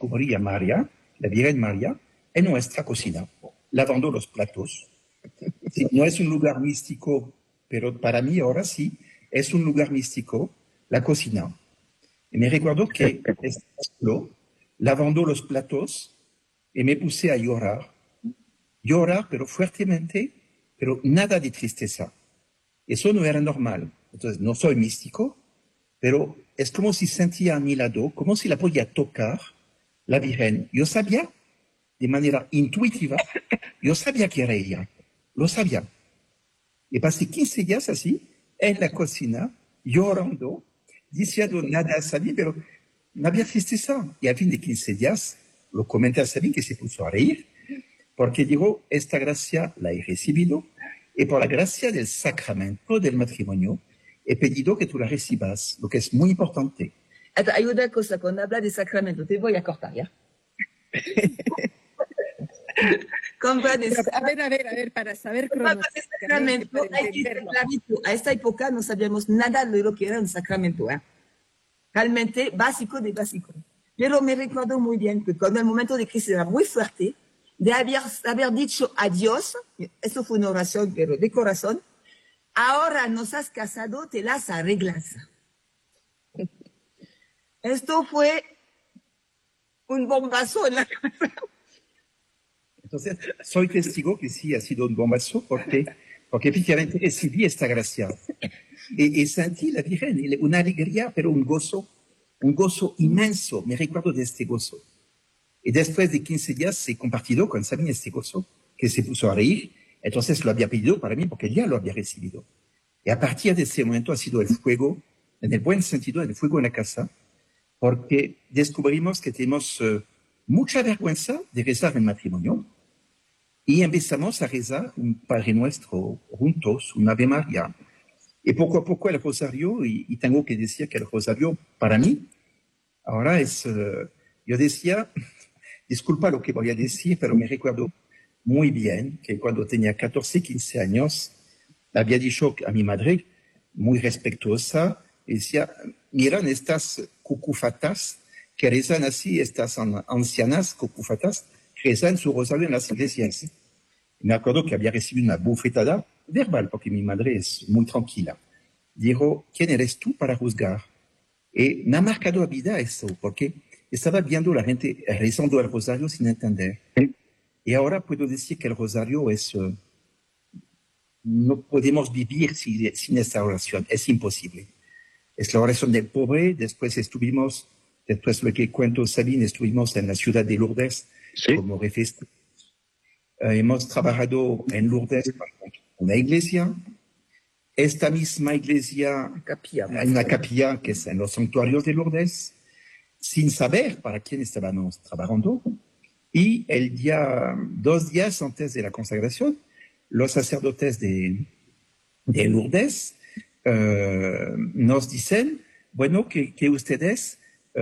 descubrí a María, la Virgen María, en nuestra cocina, lavando los platos. Sí, no es un lugar místico, pero para mí ahora sí, es un lugar místico, la cocina. Y me recuerdo que estaba solo, lavando los platos, y me puse a llorar, pero fuertemente, pero nada de tristeza. Eso no era normal. Entonces, no soy místico, pero es como si sentía a mi lado, como si la podía tocar, la Virgen. Yo sabía, de manera intuitiva, yo sabía que era ella. Lo sabía. Y pasé 15 días así, en la cocina, llorando, diciendo nada a Sabine, pero no había tristeza. Y al fin de 15 días, lo comenté a Sabine, que se puso a reír, porque dijo, esta gracia la he recibido, y por la gracia del sacramento del matrimonio, he pedido que tú la recibas, lo que es muy importante. Hay una cosa, cuando habla de sacramento, te voy a cortar, ¿ya? A ver, para saber sacramento, a esta época no sabíamos nada de lo que era un sacramento, ¿eh? Realmente básico de básico. Pero me recuerdo muy bien que cuando el momento de crisis era muy fuerte, de haber dicho adiós, esto fue una oración, pero de corazón, ahora nos has casado, te las arreglas. Esto fue un bombazo en la casa. Entonces, soy testigo que sí ha sido un bombazo porque efectivamente recibí esta gracia. Y sentí la Virgen, una alegría, pero un gozo inmenso. Me recuerdo de este gozo. Y después de 15 días he compartido con Sabine este gozo, que se puso a reír. Entonces lo había pedido para mí porque ya lo había recibido. Y a partir de ese momento ha sido el fuego, en el buen sentido, el fuego en la casa, porque descubrimos que tenemos mucha vergüenza de rezar en matrimonio y empezamos a rezar un Padre Nuestro juntos, un Ave María. Y poco a poco el rosario, y tengo que decir que el rosario para mí ahora es, yo decía, disculpa lo que voy a decir, pero me recuerdo muy bien que cuando tenía 14, 15 años, había dicho a mi madre, muy respetuosa, decía, miran estas cucufatas que rezan así, estas ancianas cucufatas, que rezan su rosario en las iglesias. Y me acuerdo que había recibido una bufetada verbal, porque mi madre es muy tranquila. Dijo, ¿quién eres tú para juzgar? Y me ha marcado la vida eso, porque estaba viendo a la gente rezando el rosario sin entender. Y ahora puedo decir que el rosario es, no podemos vivir sin esta oración, es imposible. Es la oración del pobre, después lo que cuento Sabine, estuvimos en la ciudad de Lourdes, ¿sí?, como refesta. Hemos trabajado en Lourdes en una iglesia. Esta misma iglesia, hay una capilla que es en los santuarios de Lourdes, sin saber para quién estábamos trabajando. Y 2 días antes de la consagración, los sacerdotes de Lourdes nos dicen, bueno, que ustedes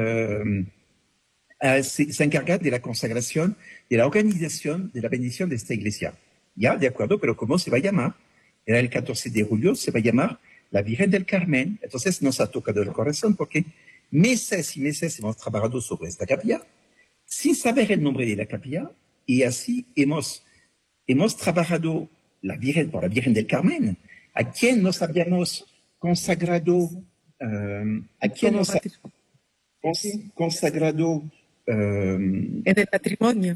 se encargan de la consagración, de la organización, de la bendición de esta iglesia. Ya, de acuerdo, pero ¿cómo se va a llamar? Era el 14 de julio, se va a llamar la Virgen del Carmen. Entonces nos ha tocado el corazón porque meses y meses hemos trabajado sobre esta capilla sin saber el nombre de la capilla, y así hemos trabajado por la Virgen del Carmen, a quien nos habíamos consagrado, en el matrimonio.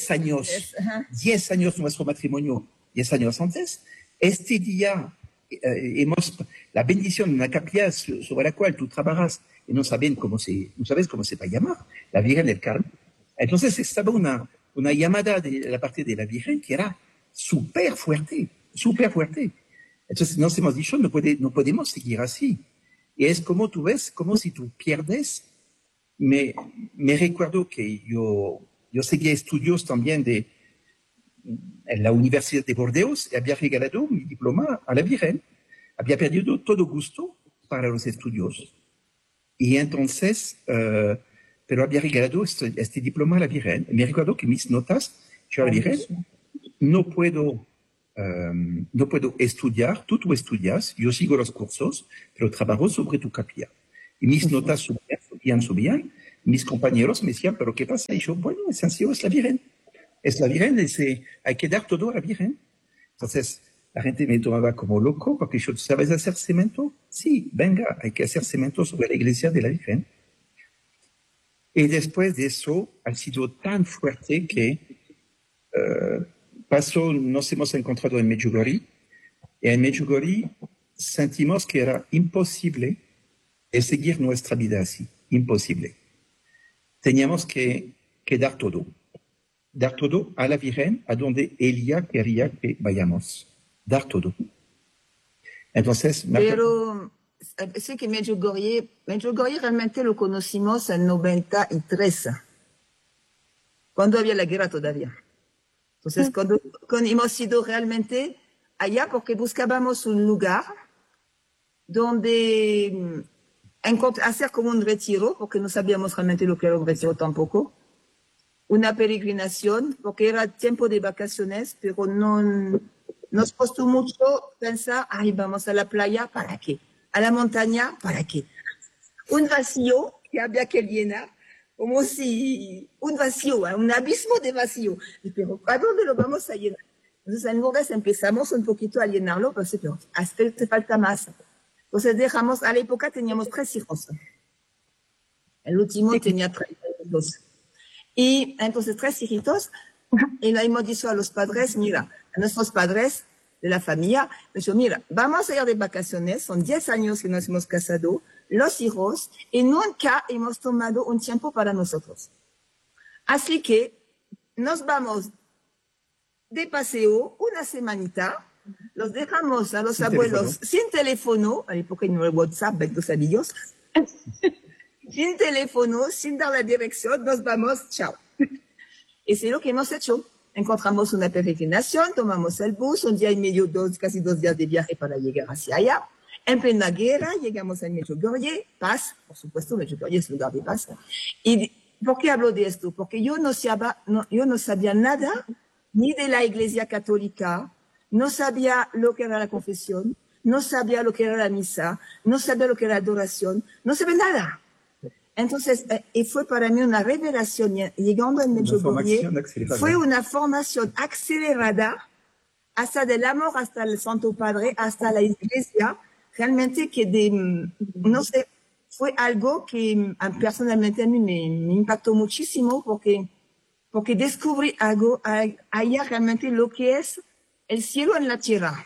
10 años nuestro matrimonio, 10 años antes. Este día la bendición de una capilla sobre la cual tú trabajas y no sabes cómo se va a llamar, la Virgen del Carmen. Entonces estaba una llamada de la parte de la Virgen que era súper fuerte. Entonces nos hemos dicho, no podemos seguir así. Y es como tú ves, como si tú pierdes. Me recuerdo que yo seguía estudios también en la Universidad de Burdeos y había regalado mi diploma a la Virgen. Había perdido todo gusto para los estudios. Y entonces, pero había regalado este diploma a la Virgen. Me recuerdo que mis notas, yo a la Virgen, no puedo estudiar, tú estudias, yo sigo los cursos, pero trabajo sobre tu capilla. Y mis notas subían, mis compañeros me decían, ¿pero qué pasa? Y yo, bueno, es sencillo, es la Virgen. Es la Virgen, hay que dar todo a la Virgen. Entonces, la gente me tomaba como loco porque yo, ¿sabes hacer cemento? Sí, venga, hay que hacer cemento sobre la iglesia de la Virgen. Y después de eso ha sido tan fuerte que nos hemos encontrado en Medjugorje. Y en Medjugorje sentimos que era imposible seguir nuestra vida así, imposible. Teníamos que dar todo a la Virgen, a donde ella quería que vayamos, dar todo. Entonces, pero sé que Medjugorje realmente lo conocimos en 93, cuando había la guerra todavía. Entonces, cuando hemos ido realmente allá porque buscábamos un lugar donde hacer como un retiro, porque no sabíamos realmente lo que era un retiro tampoco, una peregrinación, porque era tiempo de vacaciones, pero no nos costó mucho pensar, ay, vamos a la playa, ¿para qué? A la montaña, ¿para qué? Un vacío que había que llenar, como si un vacío, un abismo de vacío. Pero ¿a dónde lo vamos a llenar? Entonces, en Lourdes empezamos un poquito a llenarlo, pero hasta te falta más. Entonces dejamos, a la época teníamos 3 hijos. El último tenía 32. Y entonces 3 hijitos, y le hemos dicho a los padres, mira, a nuestros padres de la familia, mira, vamos a ir de vacaciones, son 10 años que nos hemos casado, los hijos, y nunca hemos tomado un tiempo para nosotros. Así que nos vamos de paseo una semanita, los dejamos a los abuelos sin teléfono, a la época no era WhatsApp, benditos amigos, sin teléfono, sin dar la dirección, nos vamos, chao. Y c'est lo que hemos hecho. Encontramos una peregrinación, tomamos el bus, un día y medio, casi 2 días de viaje para llegar hacia allá. En plena guerra, llegamos a Medjugorje, paz, por supuesto, Medjugorje es lugar de paz. ¿Y por qué hablo de esto? Porque yo no sabía nada, ni de la Iglesia Católica, no sabía lo que era la confesión, no sabía lo que era la misa, no sabía lo que era la adoración, no sabía nada. Entonces, y fue para mí una revelación, llegando en Medjugorje, fue una formación acelerada, hasta del amor, hasta el Santo Padre, hasta la Iglesia, realmente que no sé, fue algo que personalmente a mí me impactó muchísimo, porque descubrí algo allá realmente lo que es el cielo en la tierra,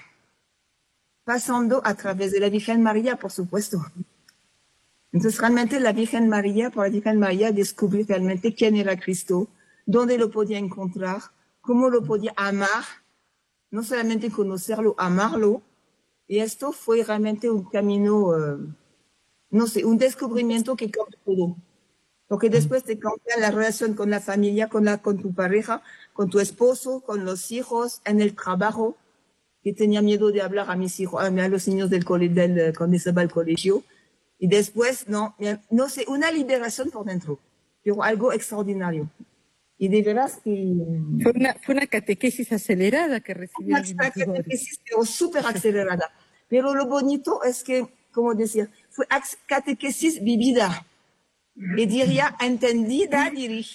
pasando a través de la Virgen María, por supuesto. Entonces, realmente por la Virgen María descubrí realmente quién era Cristo, dónde lo podía encontrar, cómo lo podía amar, no solamente conocerlo, amarlo. Y esto fue realmente un camino, no sé, un descubrimiento que cambia todo. Porque después te cambia la relación con la familia, con tu pareja, con tu esposo, con los hijos, en el trabajo, que tenía miedo de hablar a mis hijos, a los niños cuando estaba al colegio. Y después, no sé, una liberación por dentro, pero algo extraordinario. Y de veras que... Fue una catequesis acelerada que recibieron. Una catequesis, pero súper acelerada. Pero lo bonito es que, como decía, fue catequesis vivida. Y diría entendida,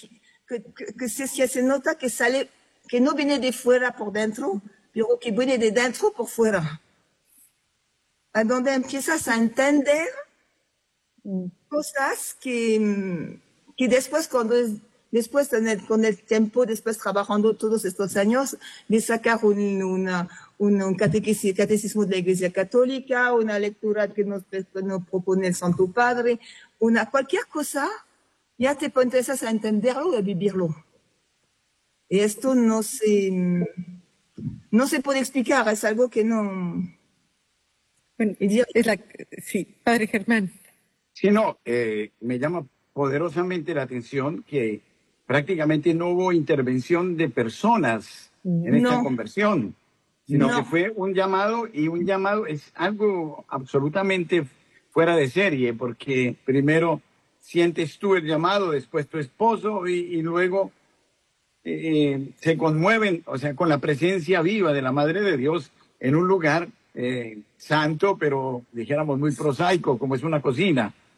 que se nota que sale, que no viene de fuera por dentro, pero que viene de dentro por fuera. A donde empiezas a entender cosas que después, con el tiempo, después trabajando todos estos años, de sacar un catecismo de la Iglesia Católica, una lectura que nos propone el Santo Padre, cualquier cosa, ya te empiezas a entenderlo y a vivirlo. Y esto no se puede explicar, es algo que no... Bueno, sí, Padre Germán. Sí, no, me llama poderosamente la atención que prácticamente no hubo intervención de personas en esta conversión, sino que fue un llamado, y un llamado es algo absolutamente fuera de serie, porque primero sientes tú el llamado, después tu esposo, y luego se conmueven, o sea, con la presencia viva de la Madre de Dios en un lugar santo, pero dijéramos muy prosaico, como es una cocina.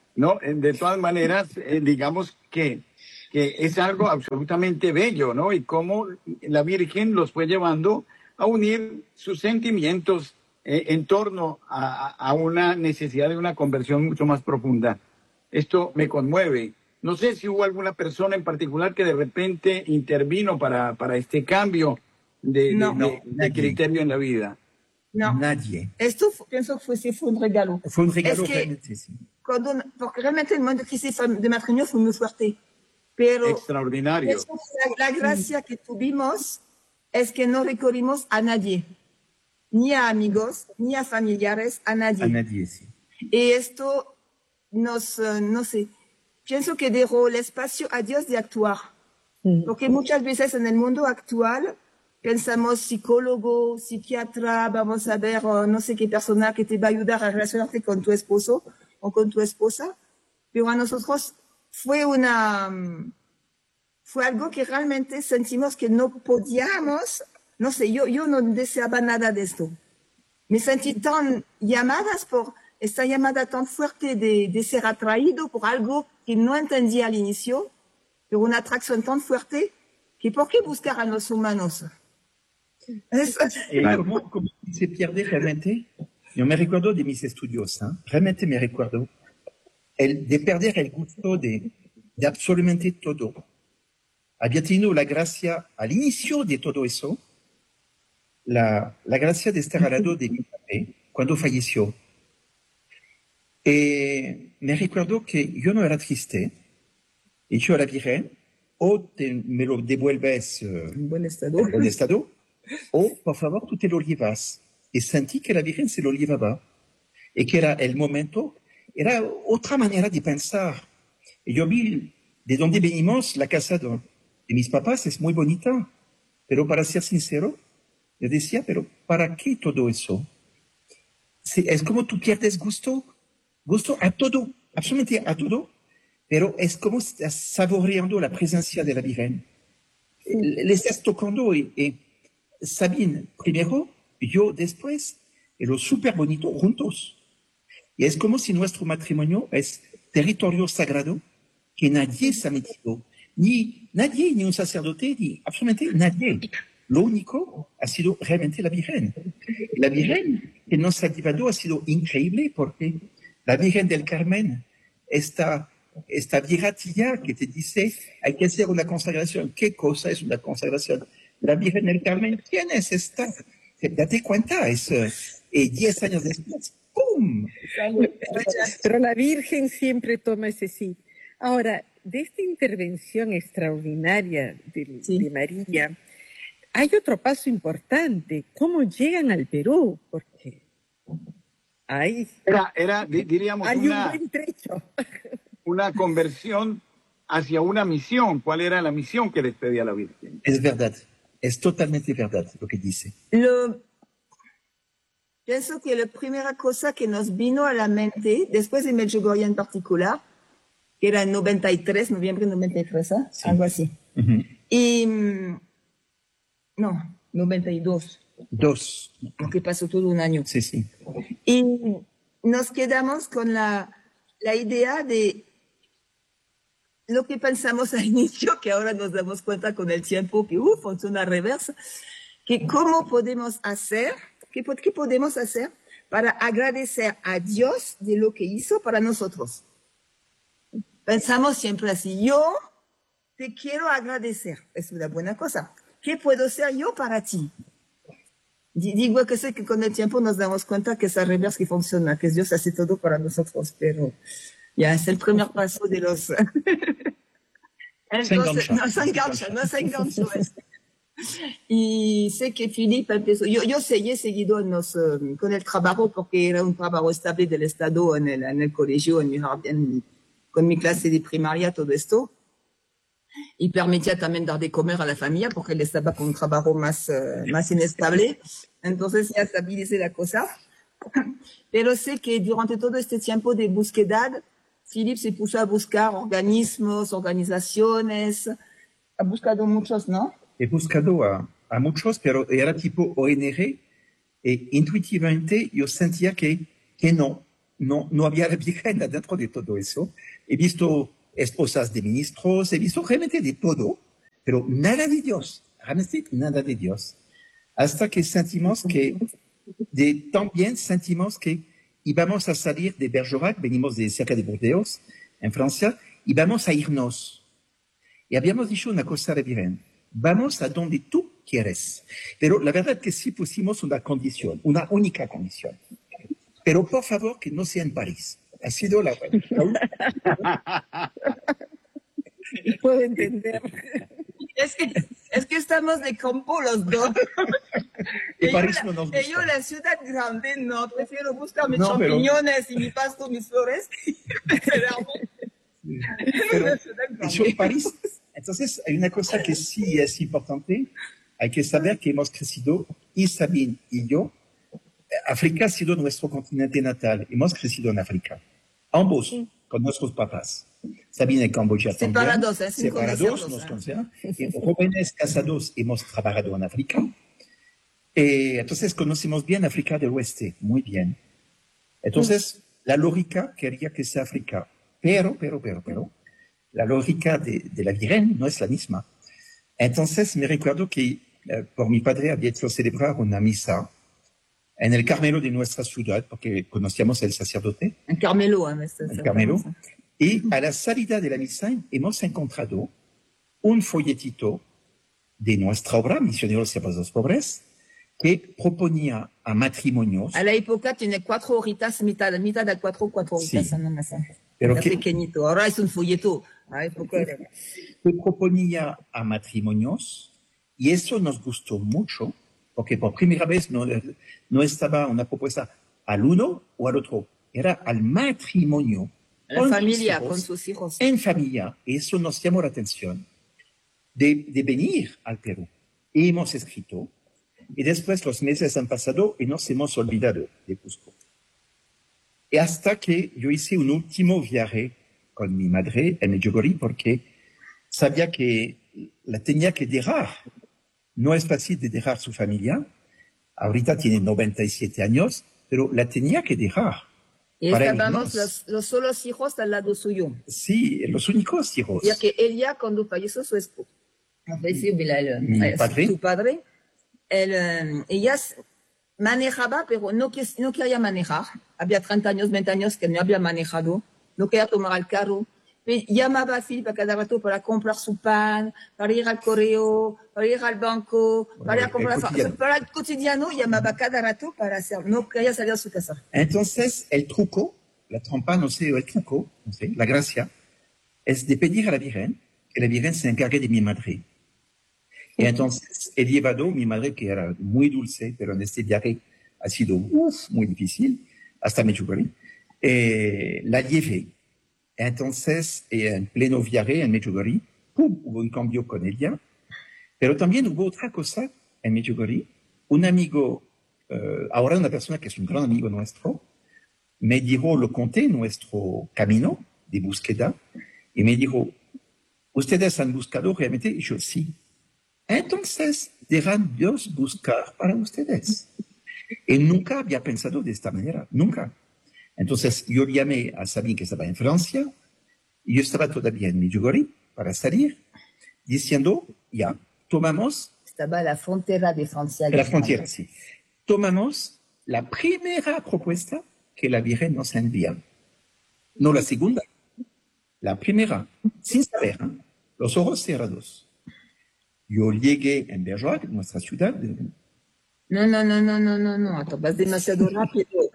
¿no? De todas maneras, digamos que es algo absolutamente bello, ¿no? Y cómo la Virgen los fue llevando a unir sus sentimientos en torno a una necesidad de una conversión mucho más profunda. Esto me conmueve. No sé si hubo alguna persona en particular que de repente intervino para este cambio de criterio en la vida. No. Nadie. Esto pienso que fue un regalo. Fue un regalo es que realmente, sí. Porque realmente el momento de crisis de matrimonio fue muy fuerte. Pero extraordinario. La gracia que tuvimos es que no recurrimos a nadie, ni a amigos, ni a familiares, a nadie. A nadie, sí. Y esto nos, no sé, pienso que dejó el espacio a Dios de actuar. Porque muchas veces en el mundo actual pensamos psicólogo, psiquiatra, vamos a ver no sé qué persona que te va a ayudar a relacionarte con tu esposo o con tu esposa. Pero a nosotros fue algo que realmente sentimos que no podíamos, no sé, yo no deseaba nada de esto. Me sentí tan llamadas por esta llamada tan fuerte de ser atraído por algo que no entendía al inicio, pero una atracción tan fuerte que ¿por qué buscar a los humanos? ¿Cómo se pierde realmente? Yo me recuerdo de mis estudios, realmente me recuerdo de perder el gusto de absolutamente todo. Había tenido la gracia al inicio de todo eso, la gracia de estar al lado de mi padre cuando falleció. Me recuerdo que yo no era triste, y yo a la Virgen, o me lo devuelves en buen estado, o por favor tú te lo llevas. Y sentí que la Virgen se lo llevaba, y que era el momento, era otra manera de pensar. Y yo vi de dónde venimos, la casa de mis papás es muy bonita, pero para ser sincero, yo decía, pero ¿para qué todo eso? Es como tú pierdes gusto a todo, absolutamente a todo, pero es como estás saboreando la presencia de la Virgen. Le estás tocando y Sabine primero, yo después, y lo súper bonito juntos. Y es como si nuestro matrimonio es territorio sagrado que nadie se ha metido, ni nadie, ni un sacerdote, ni absolutamente nadie. Lo único ha sido realmente la Virgen. La Virgen que nos ha llevado ha sido increíble porque la Virgen del Carmen, esta vieja tía que te dice hay que hacer una consagración. ¿Qué cosa es una consagración? La Virgen del Carmen, ¿quién es esta? Date cuenta, es 10 años después. ¡Pum! Pero la Virgen siempre toma ese sí. Ahora, de esta intervención extraordinaria de María, hay otro paso importante. ¿Cómo llegan al Perú? Porque ahí diríamos, hay un buen trecho. Una conversión hacia una misión. ¿Cuál era la misión que les pedía la Virgen? Es verdad, es totalmente verdad lo que dice. Pienso que la primera cosa que nos vino a la mente, después de Medjugorje en particular, que era en 93, noviembre 93, sí. Algo así. Y, no, 92. Porque pasó todo un año. Sí, sí. Y nos quedamos con la idea de lo que pensamos al inicio, que ahora nos damos cuenta con el tiempo que funciona al revés, que cómo podemos hacer, qué podemos hacer para agradecer a Dios de lo que hizo para nosotros. Pensamos siempre así, yo te quiero agradecer, es una buena cosa. ¿Qué puedo hacer yo para ti? Digo que sé que con el tiempo nos damos cuenta que es al revés que funciona, que Dios hace todo para nosotros, pero ya es el primer paso de los... Entonces, no se enganchó. Y sé que Philippe empezó, yo he seguido con el trabajo porque era un trabajo estable del Estado en el colegio, con mi clase de primaria, todo esto. Y permitía también dar de comer a la familia porque él estaba con un trabajo más inestable. Entonces ya estabilicé la cosa. Pero sé que durante todo este tiempo de búsqueda, Philippe se puso a buscar organismos, organizaciones, ha buscado muchos, ¿no? He buscado a muchos, pero era tipo ONG, y intuitivamente yo sentía que no, no había la Virgen dentro de todo eso. He visto esposas de ministros, he visto realmente de todo, pero nada de Dios, realmente nada de Dios. Hasta que sentimos que, también sentimos que íbamos a salir de Bergerac, venimos de cerca de Burdeos, en Francia, y vamos a irnos. Y habíamos dicho una cosa a la Virgen, vamos a donde tú quieres. Pero la verdad que sí pusimos una condición, una única condición. Pero por favor que no sea en París. Ha sido la Puedo entender. Es que estamos de campo los dos. Y París no nos gusta. Yo la ciudad grande, no, prefiero buscar mis champiñones y mi pasto, mis flores. Pero París, entonces hay una cosa que sí es importante. Hay que saber que hemos crecido, y Sabine y yo, África ha sido nuestro continente natal. Hemos crecido en África. Ambos, con nuestros papás. Sabine en Camboya también. Separados, nos conocemos. Jóvenes casados hemos trabajado en África. Entonces conocemos bien África del Oeste, muy bien. Entonces, la lógica quería que sea África. Pero, la lógica de la Virgen no es la misma. Entonces, me recuerdo que por mi padre había hecho celebrar una misa en el Carmelo de nuestra ciudad, porque conocíamos al sacerdote. En Carmelo, en Carmelo. Y a la salida de la misa hemos encontrado un folletito de nuestra obra, Misioneros y Apóstoles Pobres, que proponía a matrimonios. A la época tiene 4 horitas, mitad de 4 horitas. Sí. Pero era pequeñito, ahora es un folleto. Que proponía a matrimonios, y eso nos gustó mucho, porque por primera vez no estaba una propuesta al uno o al otro, era al matrimonio. La familia, con sus hijos. En familia, eso nos llamó la atención de venir al Perú. Y hemos escrito, y después los meses han pasado y nos hemos olvidado de Cusco. Y hasta que yo hice un último viaje con mi madre en Medjugorje, porque sabía que la tenía que dejar. No es fácil de dejar su familia. Ahorita tiene 97 años, pero la tenía que dejar. Y estábamos los solos hijos al lado suyo. Sí, los únicos hijos. Ya que ella, cuando falleció su esposo, su padre, ella manejaba, pero no quería manejar. Había 30 años, 20 años que no había manejado. No quería tomar el carro. Llamaba a Philippe a cada rato para comprar su pan, para ir al correo, para ir al banco, para ir a comprar para el cotidiano, llamaba cada rato para hacer, no quería salir de su casa. Entonces, el truco, la trampa, no sé, el truco, no sé, la gracia, es de pedir a la Virgen que la Virgen se encargue de mi madre. Y entonces he llevado a mi madre, que era muy dulce, pero en este viaje ha sido muy difícil, hasta Medjugorje, la llevé. Entonces, en pleno viaje en Medjugorje, hubo un cambio con ella, pero también hubo otra cosa en Medjugorje. Un amigo, ahora una persona que es un gran amigo nuestro, me dijo, lo conté nuestro camino de búsqueda, y me dijo, ¿ustedes han buscado realmente? Y yo, sí. Entonces, dejan Dios buscar para ustedes. Y nunca había pensado de esta manera, nunca. Entonces, yo llamé a Sabine, que estaba en Francia, y yo estaba todavía en Medjugorje para salir, diciendo, ya, tomamos... Estaba a la frontera de Francia. La frontera, sí. Tomamos la primera propuesta que la Virgen nos envía. No la segunda, la primera, sin saber, los ojos cerrados. Yo llegué en Bergerac, nuestra ciudad. No, vas demasiado rápido.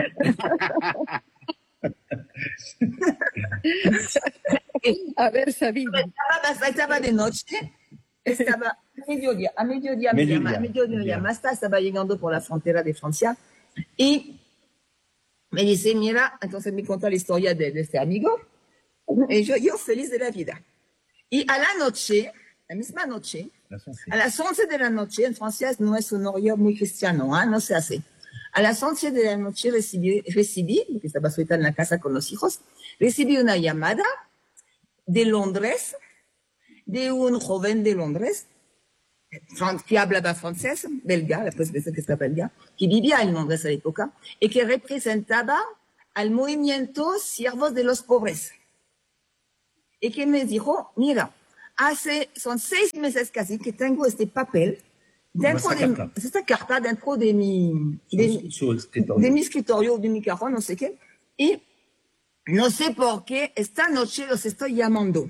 A ver, Sabine. Estaba de noche, estaba a mediodía más tarde, estaba llegando por la frontera de Francia y me dice, mira, entonces me contó la historia de este amigo y yo feliz de la vida. Y a la noche, la misma noche, a las 11 de la noche, en Francia no es un horario muy cristiano, no se hace. A las 11 de la noche recibí, porque estaba solita en la casa con los hijos, recibí una llamada de Londres, de un joven de Londres, que hablaba francés, belga, después pensé que estaba belga, que vivía en Londres a la época, y que representaba al movimiento Siervos de los Pobres. Y que me dijo, mira, son 6 meses casi que tengo este papel esta carta dentro de mi escritorio, de mi cajón, no sé qué. Y no sé por qué esta noche los estoy llamando.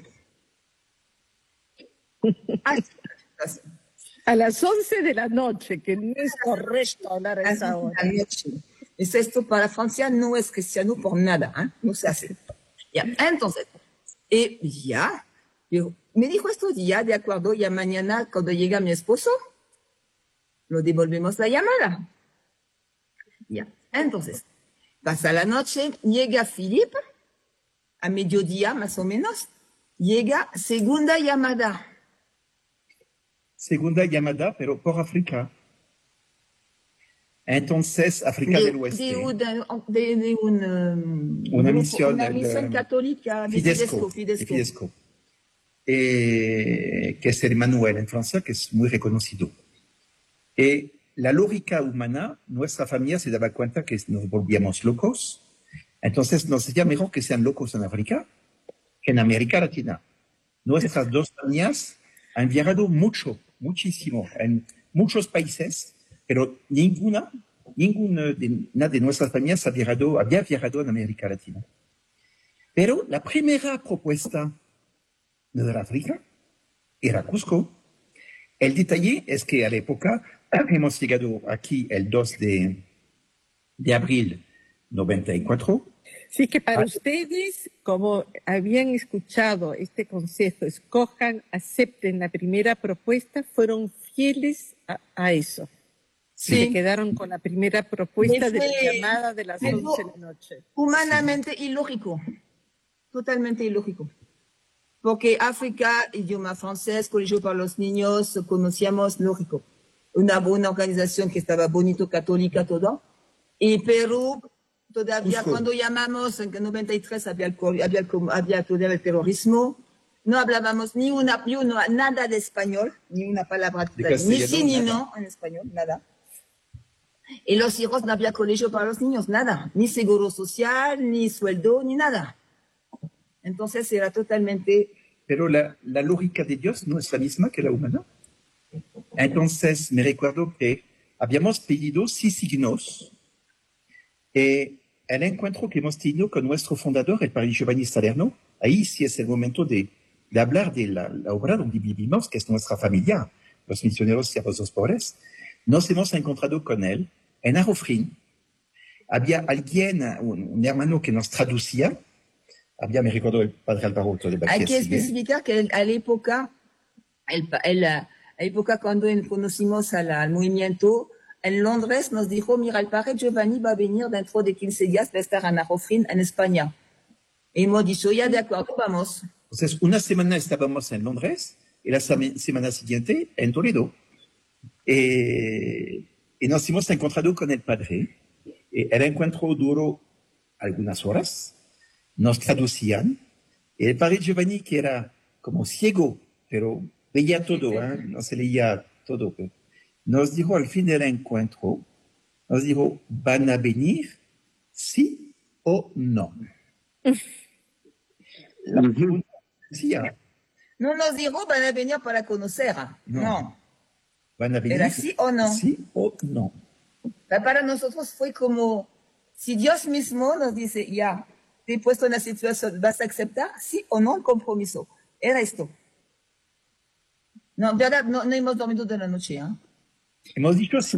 A las 11 de la noche, que no es correcto hablar a esa hora. Es esto para Francia no es cristiano por nada, ¿eh? No se hace. Ya, entonces, ya, me dijo estos días, de acuerdo, ya mañana cuando llega mi esposo, lo devolvemos la llamada. Ya, entonces, pasa la noche, llega Philippe, a mediodía más o menos, llega segunda llamada. Segunda llamada, pero por África. Entonces, África del Oeste. De una misión católica de Fidesco. Que es Emmanuel en Francia, que es muy reconocido. Y la lógica humana, nuestra familia se daba cuenta que nos volvíamos locos. Entonces nos decía mejor que sean locos en África que en América Latina. Nuestras dos familias han viajado muchísimo, en muchos países, pero ninguna de nuestras familias había viajado en América Latina. Pero la primera propuesta de África era Cusco. El detalle es que a la época hemos llegado aquí el 2 de abril 94. Sí, que para ustedes, como habían escuchado este consejo, escojan, acepten la primera propuesta, fueron fieles a eso. Sí. Se quedaron con la primera propuesta de la llamada de las 11 de la noche. Humanamente ilógico, totalmente ilógico. Porque África, idioma francés, colegio para los niños, conocíamos, lógico. Una buena organización que estaba bonito, católica, todo. Y Perú, todavía cuando llamamos, en 93 había todavía el terrorismo. No hablábamos nada de español, ni una palabra, ni sí ni no en español, nada. Y los hijos no había colegio para los niños, nada. Ni seguro social, ni sueldo, ni nada. Entonces era totalmente... Pero la lógica de Dios no es la misma que la humana. Entonces me recuerdo que habíamos pedido 6 signos. El encuentro que hemos tenido con nuestro fundador, el padre Giovanni Salerno, ahí sí es el momento de hablar de la obra donde vivimos, que es nuestra familia, los misioneros Siervos de los Pobres. Nos hemos encontrado con él en Arofrín. Había alguien, un hermano que nos traducía. Me recuerdo el padre Álvaro de Baquia. Hay que especificar que a la época cuando conocimos al movimiento, en Londres nos dijo, mira, el padre Giovanni va a venir dentro de 15 días, va a estar en Arofrín, en España. Y hemos dicho, ya de acuerdo, vamos. Entonces, una semana estábamos en Londres y la semana siguiente en Toledo. Y nos hemos encontrado con el padre. El encuentro duró algunas horas. Nos traducían. Y el padre Giovanni, que era como ciego, pero veía todo, no se leía todo. Nos dijo al fin del encuentro, nos dijo, ¿van a venir sí o no? La pregunta decía. No nos dijo, van a venir para conocer. No. ¿Van a venir? ¿Era sí o no? Sí o no. Para nosotros fue como, si Dios mismo nos dice, ya, te he puesto en la situación, ¿vas a aceptar sí o no el compromiso? Era esto. No, verdad, no hemos dormido de la noche, ¿eh? Hemos dicho sí.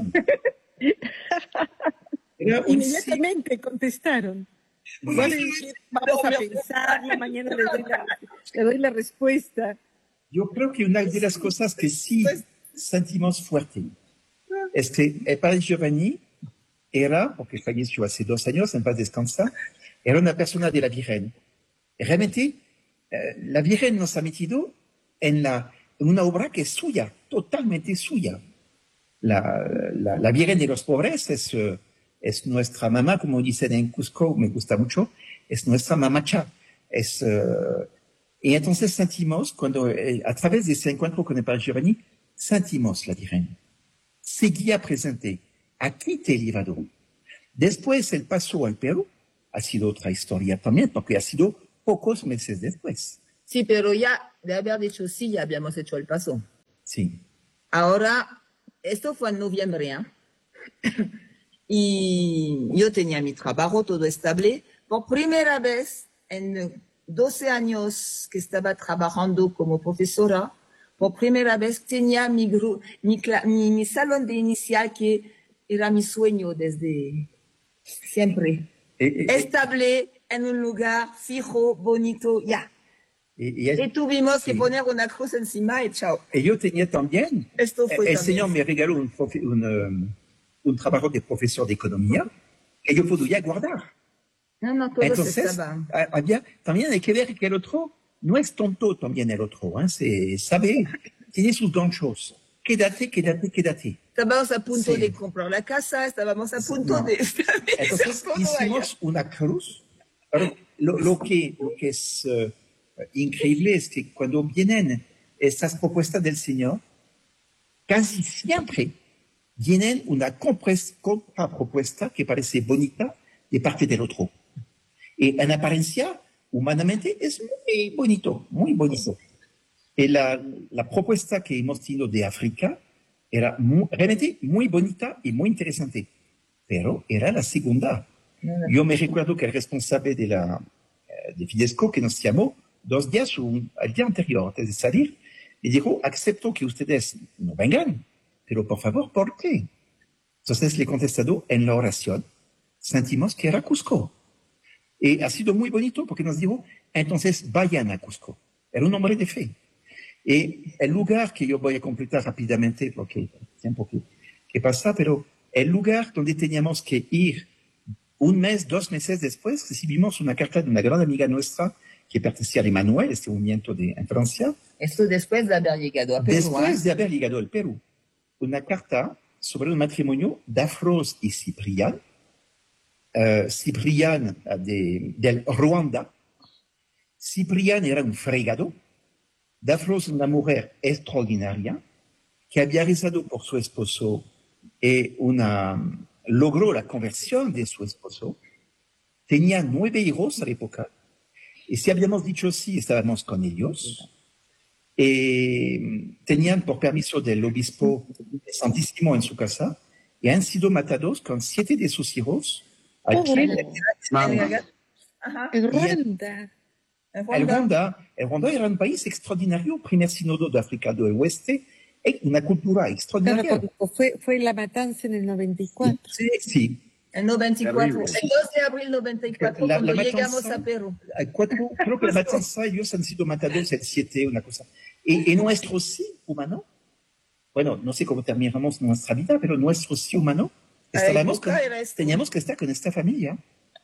Inmediatamente contestaron. Vamos a pensarlo, mañana le doy la respuesta. Yo creo que una de las cosas que sí sentimos fuerte es que el padre Giovanni era, porque falleció hace 2 años, en paz descansa, era una persona de la Virgen. Realmente, la Virgen nos ha metido en una obra que es suya, totalmente suya. La Virgen de los Pobres es nuestra mamá, como dicen en Cusco, me gusta mucho, es nuestra mamacha. Y entonces sentimos, cuando a través de ese encuentro con el padre Giovanni, sentimos la Virgen. Seguía presente. Aquí te he llevado. Después él pasó al Perú ha sido otra historia también, porque ha sido pocos meses después. Sí, pero ya de haber dicho sí, ya habíamos hecho el paso. Sí. Ahora, esto fue en noviembre, ¿eh? Y yo tenía mi trabajo todo estable. Por primera vez en 12 años que estaba trabajando como profesora, por primera vez tenía mi salón de inicial, que era mi sueño desde siempre. Estable, en un lugar fijo, bonito, ya. Y tuvimos que poner una cruz encima y chao. Y yo tenía también. Esto fue el también. señor me regaló un trabajo de profesor de economía que yo podía guardar. No, todos Entonces, estaban. también hay que ver que el otro no es tonto también el otro, ¿eh? Sabe, tiene sus ganchos. Quédate. Estábamos a punto de comprar la casa, estábamos a punto de... Entonces hicimos una cruz. Pero lo que es increíble es que cuando vienen estas propuestas del Señor, casi siempre vienen una contrapropuesta que parece bonita de parte del otro. Y en apariencia, humanamente, es muy bonito, muy bonito. Y la propuesta que hemos tenido de África era realmente muy bonita y muy interesante, pero era la segunda. Yo me recuerdo que el responsable de Fidesco, que nos llamó 2 días al día anterior, antes de salir, y dijo: acepto que ustedes no vengan, pero por favor, ¿por qué? Entonces le he contestado en la oración, sentimos que era Cusco. Y ha sido muy bonito porque nos dijo: entonces vayan a Cusco. Era un hombre de fe. Y el lugar que yo voy a completar rápidamente, porque el tiempo que pasa, pero el lugar donde teníamos que ir 1 mes, 2 meses después, recibimos una carta de una gran amiga nuestra que pertenecía a Emmanuel, este movimiento en Francia. Esto después de haber llegado a Perú. Después de haber llegado al Perú. Una carta sobre un matrimonio d'Afros y Ciprián. Ciprián del Ruanda. Ciprián era un fregado. D'Afros, una mujer extraordinaria que había rezado por su esposo y logró la conversión de su esposo. Tenía 9 hijos a la época. Y si habíamos dicho sí, estábamos con ellos. Tenían por permiso del obispo Santísimo en su casa y han sido matados con 7 de sus hijos. Aquí, en Ruanda. El Ruanda era un país extraordinario, primer sínodo de África del Oeste, una cultura extraordinaria. Fue la matanza en el 94. Sí. El 94, el 2 de abril 94, cuando llegamos a Perú. Creo que la matanza, ellos han sido matados el 7, una cosa. Y nuestro sí humano, bueno, no sé cómo terminamos nuestra vida, pero nuestro sí humano, teníamos que estar con esta familia.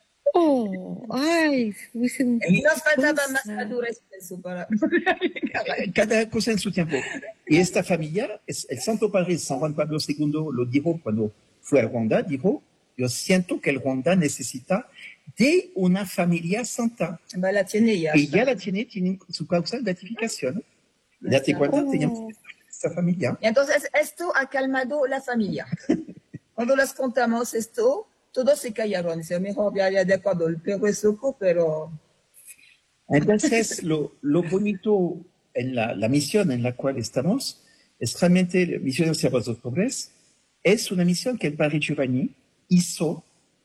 Nos faltaba más madurez para... Cada cosa en su tiempo. Y esta familia, el Santo Padre San Juan Pablo II lo dijo cuando fue a Ruanda, dijo: yo siento que el Ruanda necesita de una familia santa. La tiene ya. Y ya la tiene su causa de beatificación. Date cuenta, teníamos esta familia. Y entonces esto ha calmado la familia. Cuando les contamos esto, todos se callaron. Dice: mejor ya de acuerdo, el perro es loco, pero... Entonces, lo bonito en la misión en la cual estamos es realmente la misión de Siervos de los Pobres. Es una misión que el padre Giovanni hizo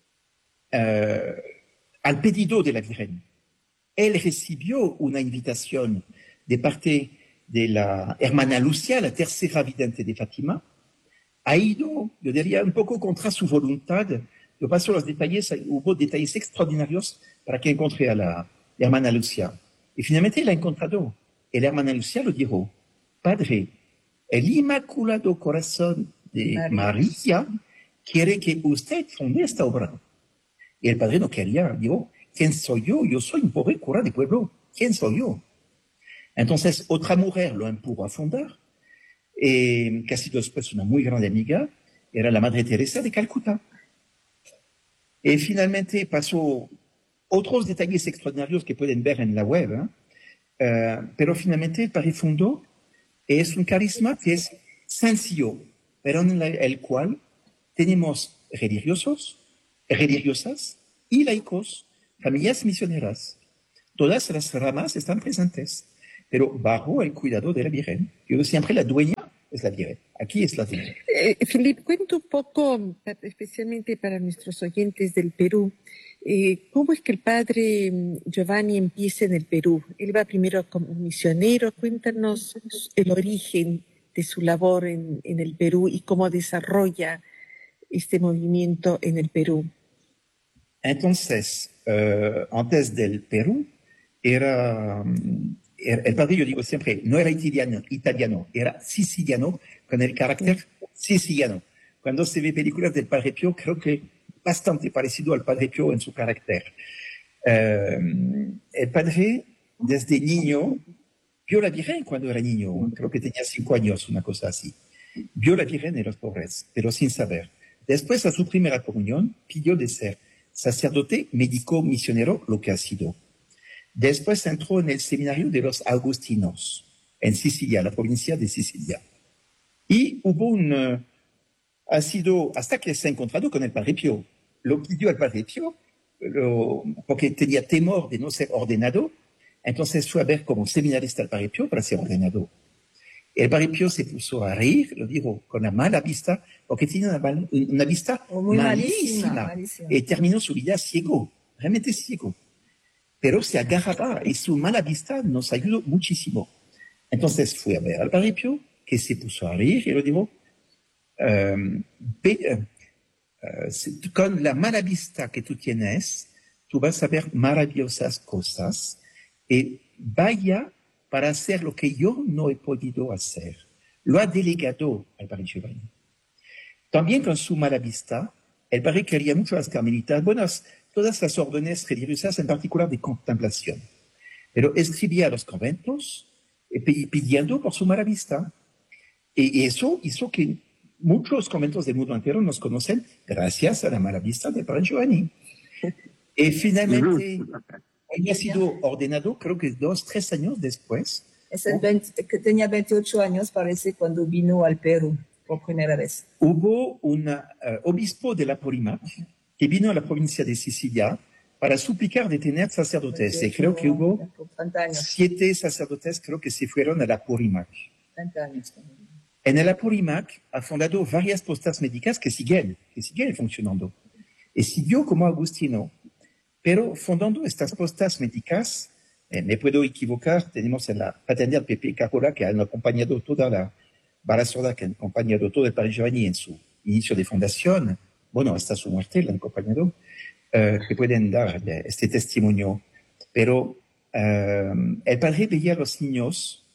al pedido de la Virgen. Él recibió una invitación de parte de la hermana Lucia, la tercera vidente de Fátima. Ha ido, yo diría, un poco contra su voluntad. Yo paso los detalles, hubo detalles extraordinarios para que encontre a la hermana Lucia. Y finalmente la ha encontrado. Y la hermana Lucia lo dijo: Padre, el Inmaculado Corazón de María quiere que usted funde esta obra. Y el padre no quería. Dijo: ¿quién soy yo? Yo soy un pobre cura de pueblo. ¿Quién soy yo? Entonces, otra mujer lo empujó a fundar, que ha sido después una muy grande amiga, era la Madre Teresa de Calcuta. Y finalmente pasó otros detalles extraordinarios que pueden ver en la web, pero finalmente el padre fundó. Es un carisma que es sencillo, pero en el cual tenemos religiosos, religiosas y laicos familias misioneras. Todas las ramas están presentes, pero bajo el cuidado de la Virgen. Yo siempre la dueña es la Virgen. Aquí es la dueña. Felipe, cuenta un poco, especialmente para nuestros oyentes del Perú, ¿cómo es que el padre Giovanni empieza en el Perú? Él va primero como misionero. Cuéntanos el origen de su labor en el Perú y cómo desarrolla este movimiento en el Perú. Entonces, antes del Perú, el padre, yo digo siempre, no era italiano, era siciliano, con el carácter siciliano. Cuando se ve películas del Padre Pío, creo que bastante parecido al Padre Pío en su carácter. El padre, desde niño, vio la Virgen cuando era niño, creo que tenía 5 años, una cosa así. Vio la Virgen en los pobres, pero sin saber. Después, a su primera comunión, pidió de ser sacerdote, médico, misionero, lo que ha sido. Después entró en el seminario de los agustinos, en Sicilia, la provincia de Sicilia. Y hubo ha sido, hasta que se ha encontrado con el Padre Pío. Lo pidió al Padre Pío, porque tenía temor de no ser ordenado. Entonces fue a ver como seminarista al Padre Pío para ser ordenado. El Padre Pío se puso a reír, lo dijo con la mala vista, porque tenía una vista malísima. Y terminó su vida ciego, realmente ciego. Pero se agarraba y su mala vista nos ayudó muchísimo. Entonces fue a ver al Padre Pío, que se puso a reír y lo dijo, con la mala vista que tú tienes, tú vas a ver maravillosas cosas y vaya para hacer lo que yo no he podido hacer. Lo ha delegado al Padre Giovanni. También con su mala vista, el Padre quería mucho a las carmelitas, todas las órdenes religiosas, en particular de contemplación. Pero escribía a los conventos pidiendo por su mala vista. Y eso hizo que muchos conventos del mundo entero nos conocen gracias a la mala vista del Padre Giovanni. Y finalmente, él ha sido ordenado, creo que 2, 3 años después. Que tenía 28 años, parece, cuando vino al Perú por primera vez. Hubo un obispo de la Apórimac que vino a la provincia de Sicilia para suplicar de tener sacerdotes. Y creo que hubo 7 sacerdotes, creo que se fueron a la Apórimac. 30 años también. En el Apórimac ha fundado varias postas médicas que siguen funcionando. Y siguió como agustino. Pero fundando estas postas médicas, me puedo equivocar, tenemos en la paternidad Pepe Carola, que ha acompañado toda la Vara Sorda, que ha acompañado todo el Padre Giovanni en su inicio de fundación, bueno, hasta su muerte la han acompañado, que pueden dar este testimonio. Pero el Padre veía a los niños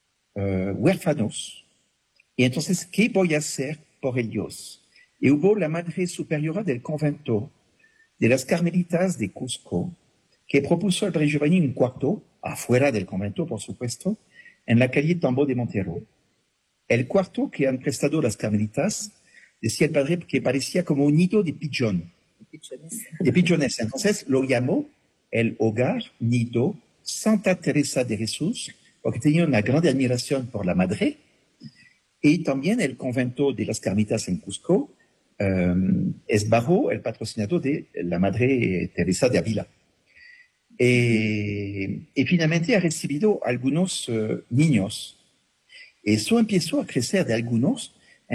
huérfanos, y entonces, ¿qué voy a hacer por ellos? Y hubo la Madre Superiora del convento de las Carmelitas de Cusco, que propuso al Padre Giovanni un cuarto, afuera del convento, por supuesto, en la calle Tambo de Montero. El cuarto que han prestado las Carmelitas, decía el Padre, que parecía como un nido de pigeón. De pigeones. Entonces lo llamó el hogar nido Santa Teresa de Jesús, porque tenía una gran admiración por la Madre. Y también el convento de las Carmelitas en Cusco es bajo el patrocinado de la Madre Teresa de Ávila. Y finalmente ha recibido algunos niños. Eso empezó a crecer de algunos,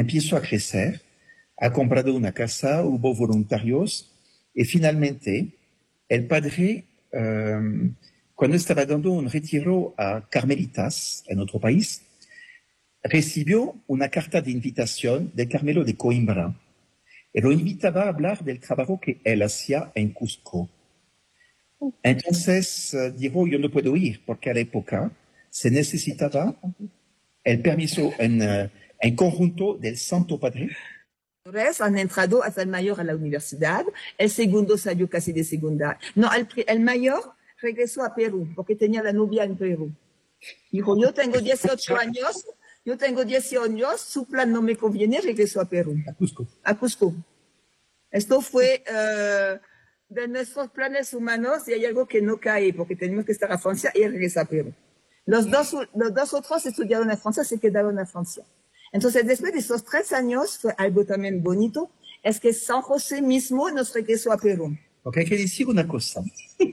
ha comprado una casa, hubo voluntarios, y finalmente el padre, cuando estaba dando un retiro a Carmelitas en otro país, recibió una carta de invitación del Carmelo de Coimbra, y lo invitaba a hablar del trabajo que él hacía en Cusco. Entonces dijo, yo no puedo ir, porque a la época se necesitaba el permiso en conjunto del Santo Padre. Han entrado hasta el mayor a la universidad, el segundo salió casi de secundaria. No, el mayor regresó a Perú, porque tenía la novia en Perú. Dijo, yo tengo 18 años, su plan no me conviene, regresó a Perú. A Cusco. Esto fue de nuestros planes humanos, y hay algo que no cae, porque tenemos que estar a Francia, y él regresa a Perú. Los dos otros estudiaron en Francia, se quedaron en Francia. Entonces, después de esos 3 años, fue algo también bonito, es que San José mismo nos regresó a Perú. Porque hay que decir una cosa.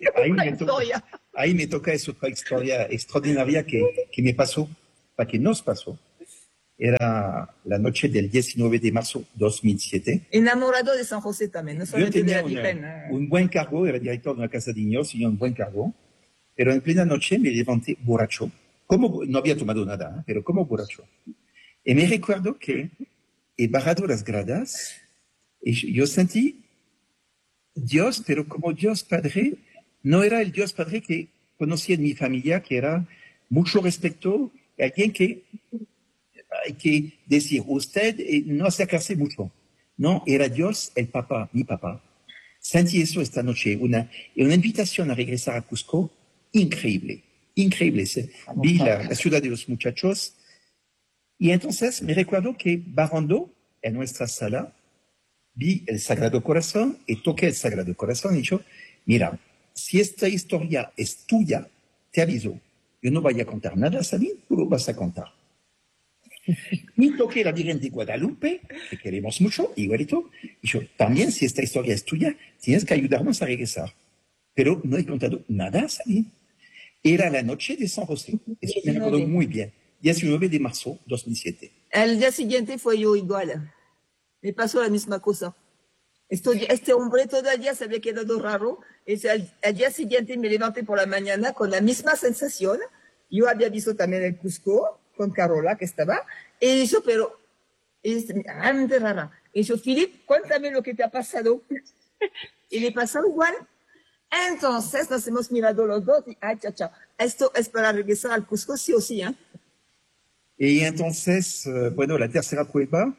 Ahí me toca esa historia extraordinaria que me pasó, que nos pasó. Era la noche del 19 de marzo 2007. Enamorado de San José también, no solamente de la Virgen. Un buen cargo, era director de una casa de niños, tenía un buen cargo. Pero en plena noche me levanté borracho. No había tomado nada, pero como borracho. Y me recuerdo que he bajado las gradas y yo sentí Dios, pero como Dios Padre, no era el Dios Padre que conocí en mi familia, que era mucho respeto, alguien que hay que decir, usted no acercarse mucho. No, era Dios, el papá, mi papá. Sentí eso esta noche, una invitación a regresar a Cusco increíble, increíble. Vi la ciudad de los muchachos y entonces me recuerdo que bajando en nuestra sala, vi el Sagrado Corazón y toqué el Sagrado Corazón y dijo, mira, si esta historia es tuya, te aviso, yo no voy a contar nada a Sabine, tú lo vas a contar. Y toqué la Virgen de Guadalupe, que queremos mucho, igualito, y yo, también si esta historia es tuya, tienes que ayudarnos a regresar. Pero no he contado nada a Sabine. Era la noche de San José, eso me recuerdo muy bien, 19 de marzo 2007. Al día siguiente fue yo igual. Me pasó la misma cosa. Este hombre todavía se había quedado raro. Al día siguiente me levanté por la mañana con la misma sensación. Yo había visto también el Cusco con Carola que estaba. Y dijo, pero es realmente rara. Y dijo, Philip, cuéntame lo que te ha pasado. Y le pasó igual. Entonces nos hemos mirado los dos y, esto es para regresar al Cusco sí o sí. Y entonces, bueno, la tercera prueba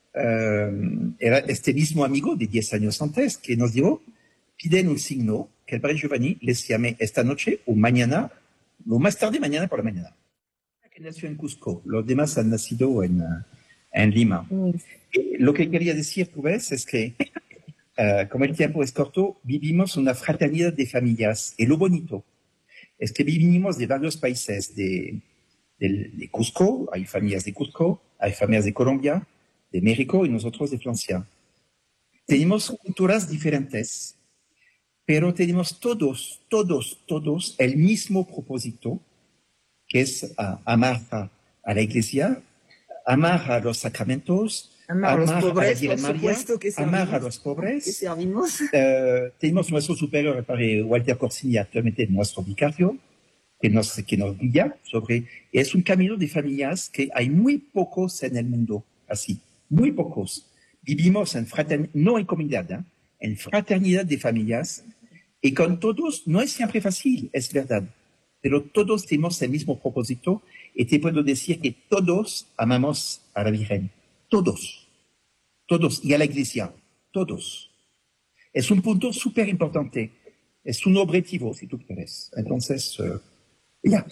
era este mismo amigo de 10 años antes que nos dijo, piden un signo que el padre Giovanni les llame esta noche o mañana, o más tarde mañana por la mañana. Que nació en Cusco, los demás han nacido en Lima. Lo que quería decir, tú ves, es que como el tiempo es corto, vivimos una fraternidad de familias. Y lo bonito es que vivimos de varios países de Cusco, hay familias de Cusco, hay familias de Colombia, de México y nosotros de Francia. Tenemos culturas diferentes, pero tenemos todos el mismo propósito, que es amar a la iglesia, amar a los sacramentos, amar a los pobres, a la María, amar a los pobres. Tenemos nuestro superior, el padre Walter Corsini, actualmente nuestro vicario, que nos guía sobre. Es un camino de familias que hay muy pocos en el mundo, así, muy pocos. Vivimos en fraternidad, no en comunidad, en fraternidad de familias, y con todos no es siempre fácil, es verdad, pero todos tenemos el mismo propósito, y te puedo decir que todos amamos a la Virgen, todos, y a la Iglesia, todos. Es un punto súper importante, es un objetivo, si tú quieres. Entonces, ya,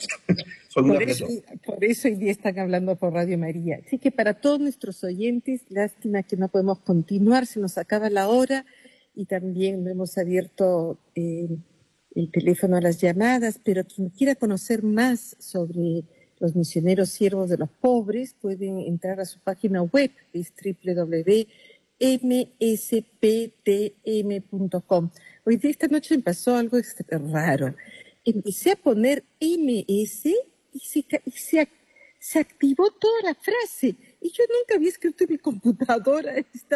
por eso hoy día están hablando por Radio María. Así que para todos nuestros oyentes, lástima que no podemos continuar, se nos acaba la hora y también hemos abierto el teléfono a las llamadas, pero quien quiera conocer más sobre los misioneros siervos de los pobres pueden entrar a su página web, es www.msptm.com. Hoy día, esta noche me pasó algo raro. Empecé a poner MS y se activó toda la frase. Y yo nunca había escrito en mi computadora esta.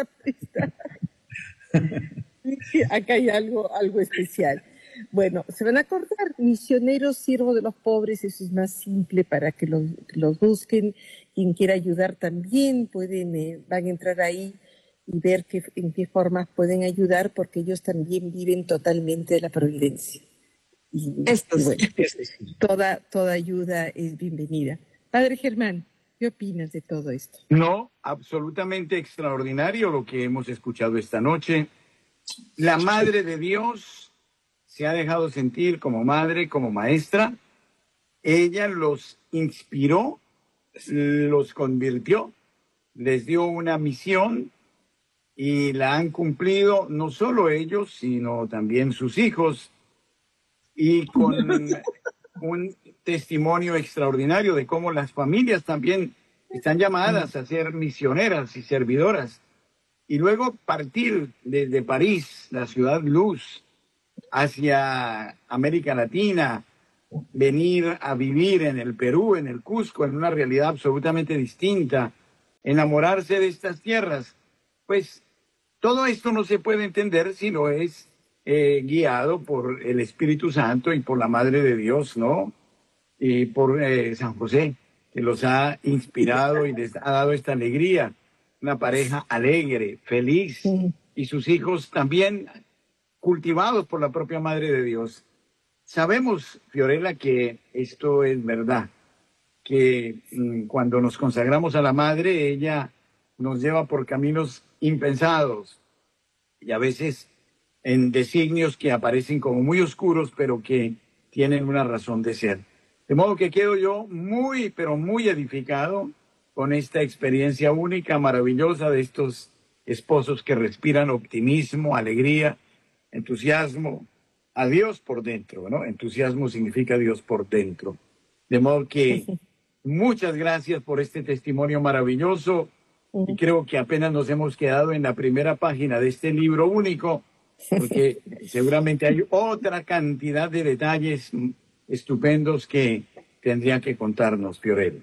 Acá hay algo especial. Bueno, se van a acordar, misioneros siervos de los pobres, eso es más simple para que los busquen. Quien quiera ayudar también van a entrar ahí y ver en qué formas pueden ayudar, porque ellos también viven totalmente de la providencia. Y bueno, toda ayuda es bienvenida. Padre Germán, ¿qué opinas de todo esto? No, absolutamente extraordinario lo que hemos escuchado esta noche. La Madre de Dios se ha dejado sentir como madre, como maestra. Ella los inspiró, los convirtió, les dio una misión y la han cumplido no solo ellos, sino también sus hijos, y con un testimonio extraordinario de cómo las familias también están llamadas a ser misioneras y servidoras. Y luego partir desde París, la ciudad luz, hacia América Latina, venir a vivir en el Perú, en el Cusco, en una realidad absolutamente distinta, enamorarse de estas tierras. Pues todo esto no se puede entender si no es guiado por el Espíritu Santo y por la Madre de Dios, ¿no? Y por San José, que los ha inspirado y les ha dado esta alegría. Una pareja alegre, feliz, y sus hijos también cultivados por la propia Madre de Dios. Sabemos, Fiorella, que esto es verdad, que cuando nos consagramos a la Madre, ella nos lleva por caminos impensados y a veces en designios que aparecen como muy oscuros, pero que tienen una razón de ser. De modo que quedo yo muy, pero muy edificado con esta experiencia única, maravillosa de estos esposos que respiran optimismo, alegría, entusiasmo, a Dios por dentro, ¿no? Entusiasmo significa Dios por dentro. De modo que muchas gracias por este testimonio maravilloso y creo que apenas nos hemos quedado en la primera página de este libro único, porque seguramente hay otra cantidad de detalles estupendos que tendría que contarnos, Fiorella.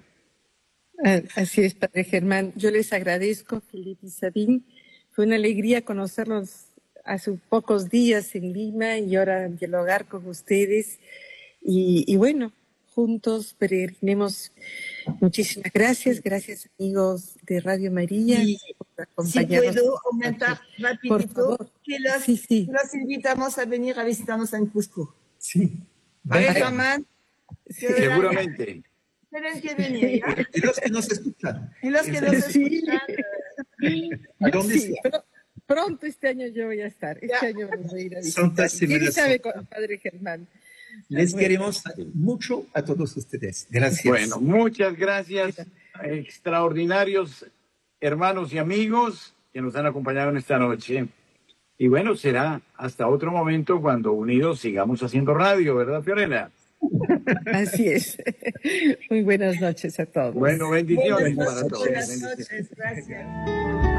Así es, Padre Germán. Yo les agradezco, Felipe y Sabine. Fue una alegría conocerlos hace pocos días en Lima y ahora dialogar con ustedes. Y bueno, juntos peregrinemos. Muchísimas gracias. Gracias, amigos de Radio María, por acompañarnos. Si puedo aumentar rapidito, que los invitamos a venir a visitarnos en Cusco. Sí. ¿Vale, Germán? Seguramente. Tienen que venir, ¿ya? Y los que nos escuchan. Y los que nos escuchan. ¿A dónde sí, pronto este año yo voy a estar. Este año voy a ir a visitar. ¿Quién sabe con el Padre Germán? Les queremos mucho a todos ustedes. Gracias. Bueno, muchas gracias, extraordinarios hermanos y amigos que nos han acompañado en esta noche. Y bueno, será hasta otro momento cuando unidos sigamos haciendo radio, ¿verdad, Fiorella? Así es. Muy buenas noches a todos. Bueno, bendiciones para todos. Buenas noches, gracias.